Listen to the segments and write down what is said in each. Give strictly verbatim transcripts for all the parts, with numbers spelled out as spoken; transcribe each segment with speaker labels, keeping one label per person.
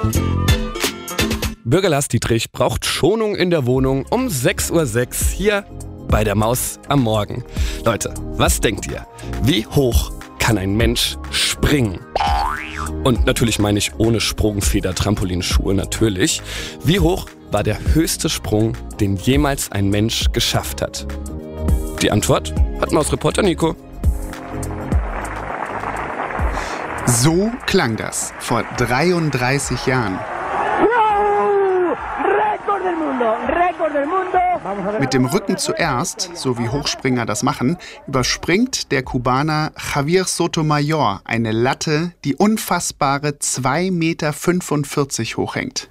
Speaker 1: Bürger Lars Dietrich braucht Schonung in der Wohnung um sechs Uhr sechs hier bei der Maus am Morgen. Leute, was denkt ihr? Wie hoch kann ein Mensch springen? Und natürlich meine ich ohne Sprungfeder, Trampolinschuhe natürlich. Wie hoch war der höchste Sprung, den jemals ein Mensch geschafft hat? Die Antwort hat Mausreporter Nico.
Speaker 2: So klang das vor dreiunddreißig Jahren. Mit dem Rücken zuerst, so wie Hochspringer das machen, überspringt der Kubaner Javier Sotomayor eine Latte, die unfassbare zwei Meter fünfundvierzig hochhängt.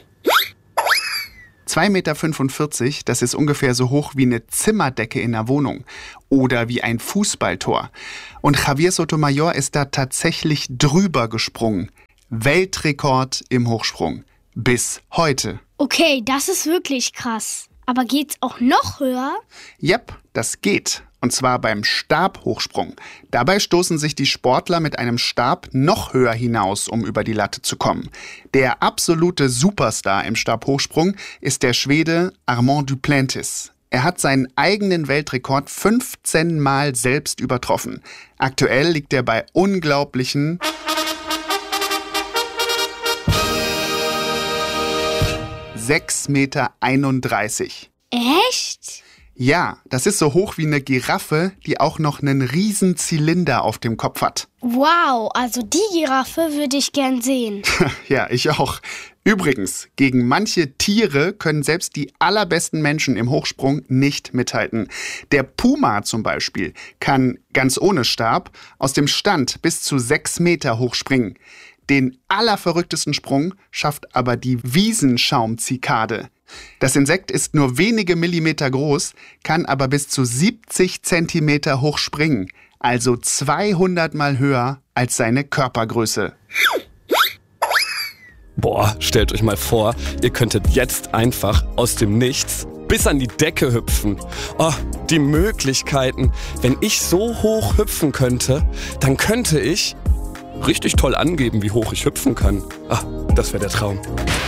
Speaker 2: zwei Meter fünfundvierzig, das ist ungefähr so hoch wie eine Zimmerdecke in der Wohnung oder wie ein Fußballtor. Und Javier Sotomayor ist da tatsächlich drüber gesprungen. Weltrekord im Hochsprung. Bis heute.
Speaker 3: Okay, das ist wirklich krass. Aber geht's auch noch höher?
Speaker 2: Jep, das geht. Und zwar beim Stabhochsprung. Dabei stoßen sich die Sportler mit einem Stab noch höher hinaus, um über die Latte zu kommen. Der absolute Superstar im Stabhochsprung ist der Schwede Armand Duplantis. Er hat seinen eigenen Weltrekord fünfzehn Mal selbst übertroffen. Aktuell liegt er bei unglaublichen sechs Meter einunddreißig.
Speaker 3: Echt?
Speaker 2: Ja, das ist so hoch wie eine Giraffe, die auch noch einen riesen Zylinder auf dem Kopf hat.
Speaker 3: Wow, also die Giraffe würde ich gern sehen.
Speaker 2: Ja, ich auch. Übrigens, gegen manche Tiere können selbst die allerbesten Menschen im Hochsprung nicht mithalten. Der Puma zum Beispiel kann ganz ohne Stab aus dem Stand bis zu sechs Meter hochspringen. Den allerverrücktesten Sprung schafft aber die Wiesenschaumzikade. Das Insekt ist nur wenige Millimeter groß, kann aber bis zu siebzig Zentimeter hoch springen, also zweihundert Mal höher als seine Körpergröße.
Speaker 1: Boah, stellt euch mal vor, ihr könntet jetzt einfach aus dem Nichts bis an die Decke hüpfen. Oh, die Möglichkeiten. Wenn ich so hoch hüpfen könnte, dann könnte ich richtig toll angeben, wie hoch ich hüpfen kann. Ah, das wäre der Traum.